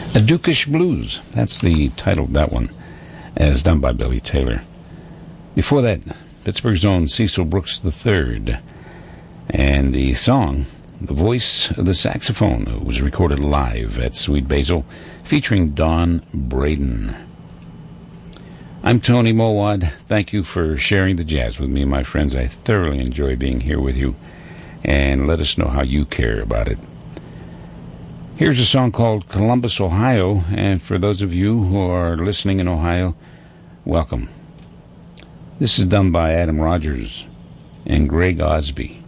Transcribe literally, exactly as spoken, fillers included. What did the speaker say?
A Dukish Blues, that's the title of that one, as done by Billy Taylor. Before that, Pittsburgh's own Cecil Brooks the third, and the song, The Voice of the Saxophone, was recorded live at Sweet Basil, featuring Don Braden. I'm Tony Mowad. Thank you for sharing the jazz with me, my friends. I thoroughly enjoy being here with you, and let us know how you care about it. Here's a song called Columbus, Ohio, and for those of you who are listening in Ohio, welcome. This is done by Adam Rogers and Greg Osby.